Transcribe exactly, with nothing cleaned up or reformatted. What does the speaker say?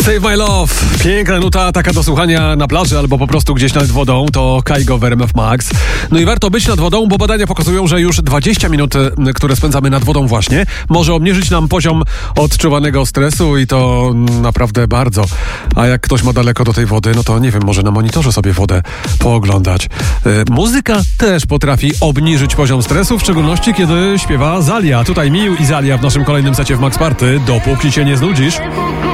Save My Love. Piękna nuta, taka do słuchania na plaży albo po prostu gdzieś nad wodą. To Kygo w R M F Max. No i warto być nad wodą, bo badania pokazują, że już dwadzieścia minut, które spędzamy nad wodą właśnie, może obniżyć nam poziom odczuwanego stresu i to naprawdę bardzo. A jak ktoś ma daleko do tej wody, no to nie wiem, może na monitorze sobie wodę pooglądać. Yy, muzyka też potrafi obniżyć poziom stresu, w szczególności kiedy śpiewa Zalia. Tutaj Miu i Zalia w naszym kolejnym secie w Max Party. Dopóki cię nie znudzisz.